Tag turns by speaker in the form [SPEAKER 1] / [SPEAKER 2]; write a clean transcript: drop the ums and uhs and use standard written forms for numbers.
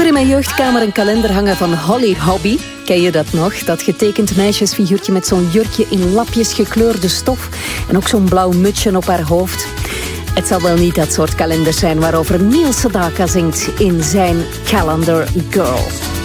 [SPEAKER 1] in mijn jeugdkamer een kalender hangen van Holly Hobby. Ken je dat nog? Dat getekend meisjesfiguurtje met zo'n jurkje in lapjes gekleurde stof en ook zo'n blauw mutsje op haar hoofd. Het zal wel niet dat soort kalenders zijn waarover Neil Sedaka zingt in zijn Calendar Girl.